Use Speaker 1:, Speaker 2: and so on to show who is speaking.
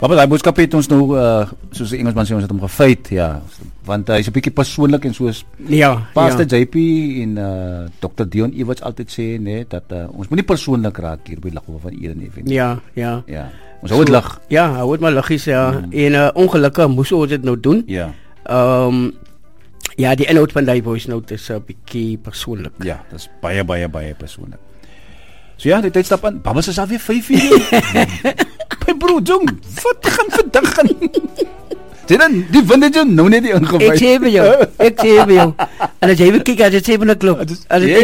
Speaker 1: Papa, daai boodskap het ons nou soos die Engelsman sê, ons het hom gefeit, ja. Want hy is 'n bietjie persoonlik en soos Pastor JP en Dr. Dion Ewerts altyd sê, nee, dat ons moet nie persoonlik raak hier by Lag van Ede nie.
Speaker 2: Ja.
Speaker 1: Ons hou dit lig.
Speaker 2: Ja, hou dit maar liggies, ja. En ongelukkig moes ons dit nou doen.
Speaker 1: Ja.
Speaker 2: Ja, die inhoud van die voice note is 'n bietjie persoonlik.
Speaker 1: Ja, dit is baie persoonlik. So ja, die tydstap aan. Babas is al weer 5 uur. My broer, jong, wat gaan vandag gaan? Sien dan, die wind het jou nou net die ingewy.
Speaker 2: Ek sê vir jou. En as jy weer kyk, as dit 7 o'clock.